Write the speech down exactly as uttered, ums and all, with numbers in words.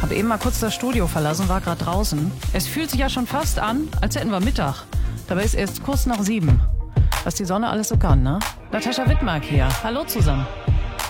Habe eben mal kurz das Studio verlassen, war gerade draußen. Es fühlt sich ja schon fast an, als hätten wir Mittag. Dabei ist erst kurz nach sieben. Was die Sonne alles so kann, ne? Natascha Wittmark hier. Hallo zusammen.